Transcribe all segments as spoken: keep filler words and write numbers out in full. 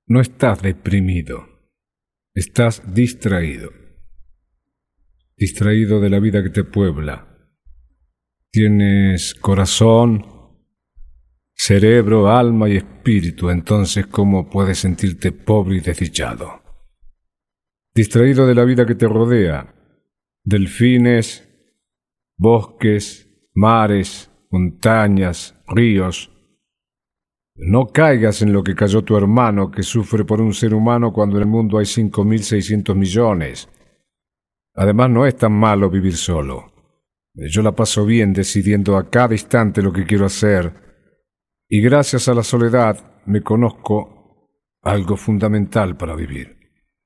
No estás deprimido, estás distraído. Distraído de la vida que te puebla. Tienes corazón, cerebro, alma y espíritu, entonces ¿cómo puedes sentirte pobre y desdichado? Distraído de la vida que te rodea, delfines, bosques, mares, montañas, ríos. No caigas en lo que cayó tu hermano, que sufre por un ser humano cuando en el mundo hay cinco mil seiscientos millones. Además, no es tan malo vivir solo. Yo la paso bien decidiendo a cada instante lo que quiero hacer, y gracias a la soledad me conozco algo fundamental para vivir.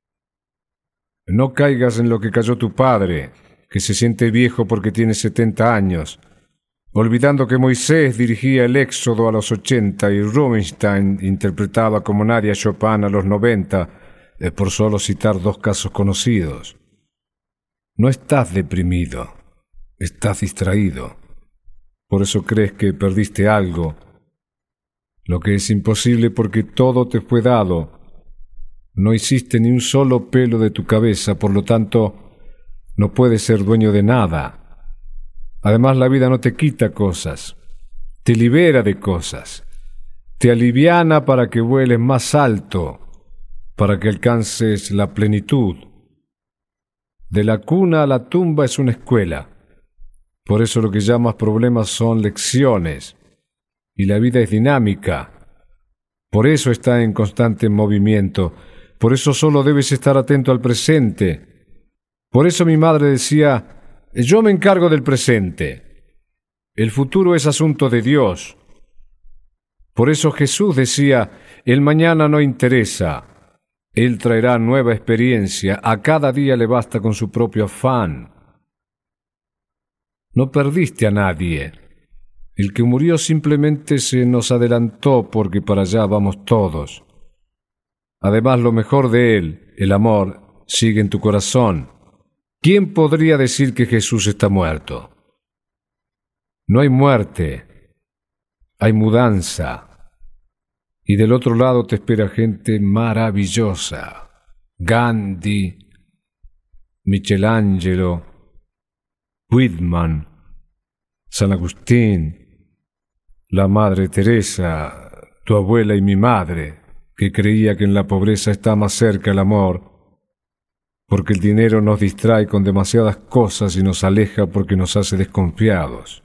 No caigas en lo que cayó tu padre, que se siente viejo porque tiene setenta años, olvidando que Moisés dirigía el Éxodo a los ochenta y Rubinstein interpretaba como nadie a Chopin a los noventa, eh, por solo citar dos casos conocidos. No estás deprimido, estás distraído. Por eso crees que perdiste algo, lo que es imposible porque todo te fue dado. No hiciste ni un solo pelo de tu cabeza, por lo tanto, no puedes ser dueño de nada. Además, la vida no te quita cosas, te libera de cosas, te aliviana para que vueles más alto, para que alcances la plenitud. De la cuna a la tumba es una escuela. Por eso lo que llamas problemas son lecciones, y la vida es dinámica. Por eso está en constante movimiento, por eso solo debes estar atento al presente. Por eso mi madre decía, yo me encargo del presente. El futuro es asunto de Dios. Por eso Jesús decía, el mañana no interesa. Él traerá nueva experiencia, a cada día le basta con su propio afán. No perdiste a nadie. El que murió simplemente se nos adelantó porque para allá vamos todos. Además, lo mejor de él, el amor, sigue en tu corazón. ¿Quién podría decir que Jesús está muerto? No hay muerte, hay mudanza. Y del otro lado te espera gente maravillosa. Gandhi, Michelangelo, Whitman, San Agustín, la Madre Teresa, tu abuela y mi madre, que creía que en la pobreza está más cerca el amor, porque el dinero nos distrae con demasiadas cosas y nos aleja porque nos hace desconfiados.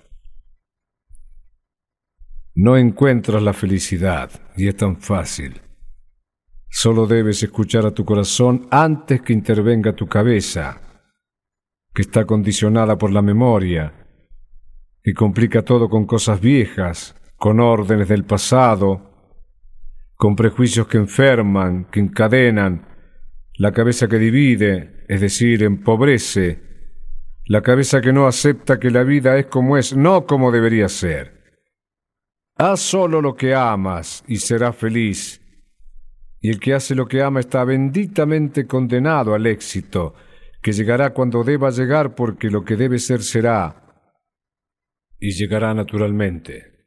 No encuentras la felicidad, y es tan fácil. Solo debes escuchar a tu corazón antes que intervenga tu cabeza, que está condicionada por la memoria, que complica todo con cosas viejas, con órdenes del pasado, con prejuicios que enferman, que encadenan, la cabeza que divide, es decir, empobrece, la cabeza que no acepta que la vida es como es, no como debería ser. Haz solo lo que amas y serás feliz. Y el que hace lo que ama está benditamente condenado al éxito, que llegará cuando deba llegar porque lo que debe ser será, y llegará naturalmente.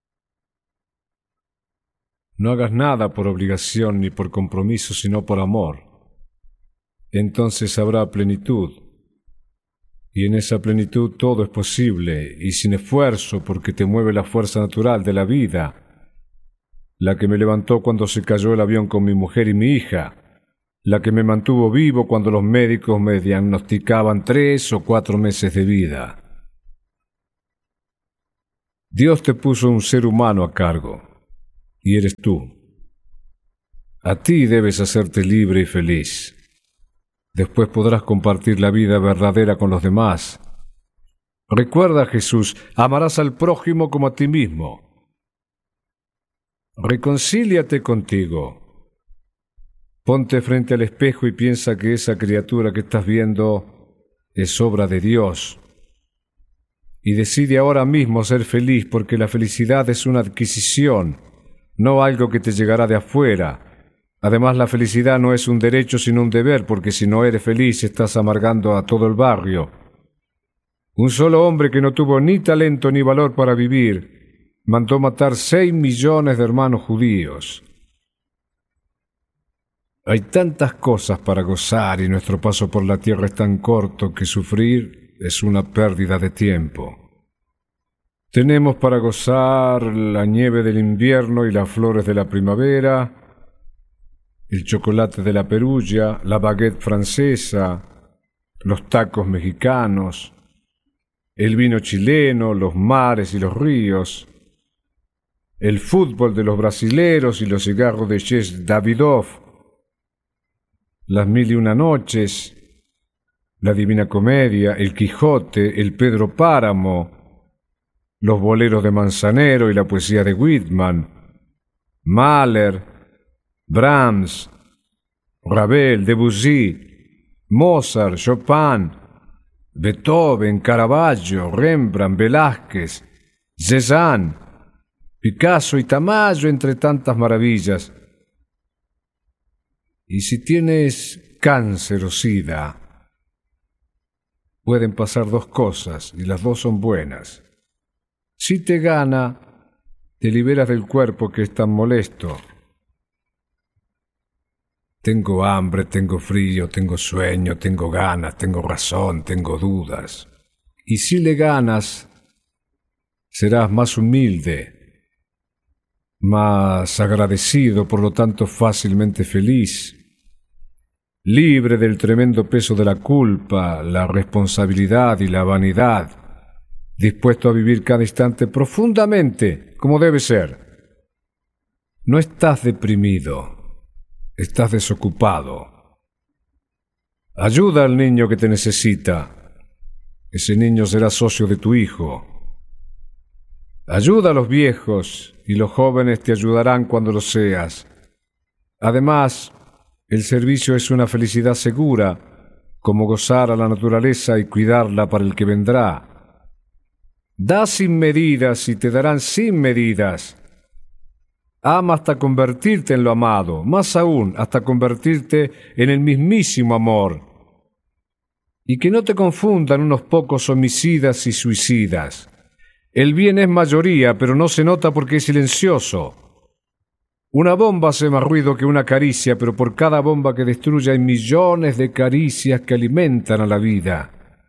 No hagas nada por obligación ni por compromiso, sino por amor. Entonces habrá plenitud. Y en esa plenitud todo es posible, y sin esfuerzo, porque te mueve la fuerza natural de la vida, la que me levantó cuando se cayó el avión con mi mujer y mi hija, la que me mantuvo vivo cuando los médicos me diagnosticaban tres o cuatro meses de vida. Dios te puso un ser humano a cargo, y eres tú. A ti debes hacerte libre y feliz. Después podrás compartir la vida verdadera con los demás. Recuerda, Jesús, amarás al prójimo como a ti mismo. Reconcíliate contigo. Ponte frente al espejo y piensa que esa criatura que estás viendo es obra de Dios. Y decide ahora mismo ser feliz, porque la felicidad es una adquisición, no algo que te llegará de afuera. Además, la felicidad no es un derecho sino un deber, porque si no eres feliz estás amargando a todo el barrio. Un solo hombre que no tuvo ni talento ni valor para vivir mandó matar seis millones de hermanos judíos. Hay tantas cosas para gozar y nuestro paso por la tierra es tan corto que sufrir es una pérdida de tiempo. Tenemos para gozar la nieve del invierno y las flores de la primavera, el chocolate de la Perugia, la baguette francesa, los tacos mexicanos, el vino chileno, los mares y los ríos, el fútbol de los brasileros y los cigarros de Ches Davidoff, las mil y una noches, la Divina Comedia, el Quijote, el Pedro Páramo, los boleros de Manzanero y la poesía de Whitman, Mahler, Brahms, Ravel, Debussy, Mozart, Chopin, Beethoven, Caravaggio, Rembrandt, Velázquez, Cézanne, Picasso y Tamayo, entre tantas maravillas. Y si tienes cáncer o sida, pueden pasar dos cosas y las dos son buenas. Si te gana, te liberas del cuerpo que es tan molesto. Tengo hambre, tengo frío, tengo sueño, tengo ganas, tengo razón, tengo dudas. Y si le ganas, serás más humilde, más agradecido, por lo tanto fácilmente feliz, libre del tremendo peso de la culpa, la responsabilidad y la vanidad, dispuesto a vivir cada instante profundamente, como debe ser. No estás deprimido. Estás desocupado. Ayuda al niño que te necesita. Ese niño será socio de tu hijo. Ayuda a los viejos y los jóvenes te ayudarán cuando lo seas. Además, el servicio es una felicidad segura, como gozar a la naturaleza y cuidarla para el que vendrá. Da sin medidas y te darán sin medidas. Ama hasta convertirte en lo amado, más aún hasta convertirte en el mismísimo amor. Y que no te confundan unos pocos homicidas y suicidas. El bien es mayoría, pero no se nota porque es silencioso. Una bomba hace más ruido que una caricia, pero por cada bomba que destruye hay millones de caricias que alimentan a la vida.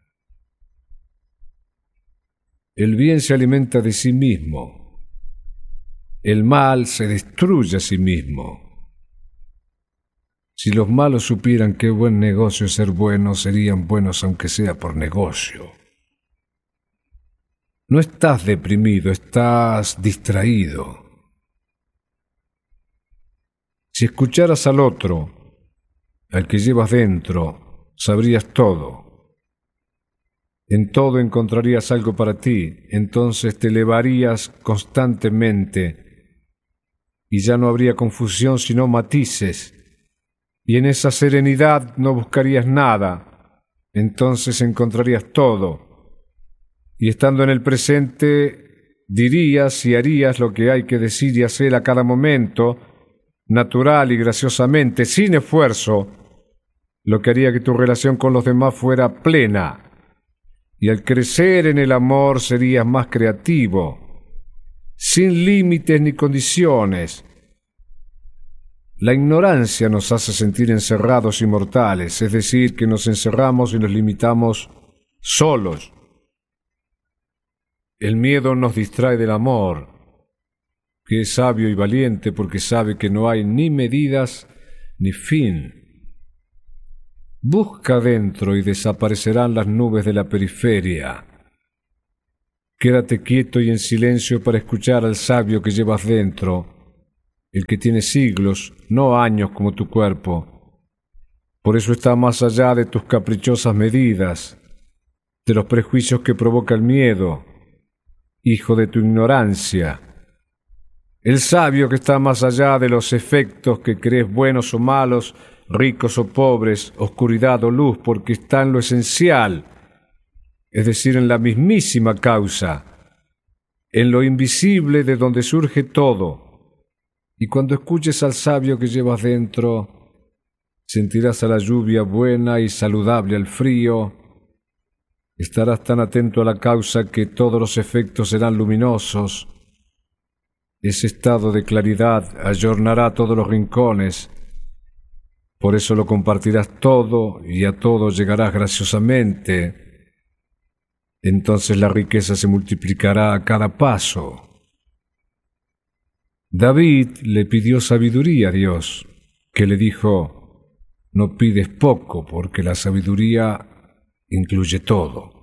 El bien se alimenta de sí mismo. El mal se destruye a sí mismo. Si los malos supieran qué buen negocio es ser buenos, serían buenos aunque sea por negocio. No estás deprimido, estás distraído. Si escucharas al otro, al que llevas dentro, sabrías todo. En todo encontrarías algo para ti, entonces te elevarías constantemente y ya no habría confusión sino matices, y en esa serenidad no buscarías nada, entonces encontrarías todo, y estando en el presente dirías y harías lo que hay que decir y hacer a cada momento, natural y graciosamente, sin esfuerzo, lo que haría que tu relación con los demás fuera plena, y al crecer en el amor serías más creativo, sin límites ni condiciones. La ignorancia nos hace sentir encerrados y mortales, es decir, que nos encerramos y nos limitamos solos. El miedo nos distrae del amor, que es sabio y valiente porque sabe que no hay ni medidas ni fin. Busca dentro y desaparecerán las nubes de la periferia. Quédate quieto y en silencio para escuchar al sabio que llevas dentro, el que tiene siglos, no años como tu cuerpo. Por eso está más allá de tus caprichosas medidas, de los prejuicios que provoca el miedo, hijo de tu ignorancia. El sabio que está más allá de los efectos que crees buenos o malos, ricos o pobres, oscuridad o luz, porque está en lo esencial, es decir, en la mismísima causa, en lo invisible de donde surge todo. Y cuando escuches al sabio que llevas dentro, sentirás a la lluvia buena y saludable al frío, estarás tan atento a la causa que todos los efectos serán luminosos. Ese estado de claridad ayornará todos los rincones, Por eso lo compartirás todo y a todo llegarás graciosamente. Entonces la riqueza se multiplicará a cada paso. David le pidió sabiduría a Dios, que le dijo: no pides poco, porque la sabiduría incluye todo.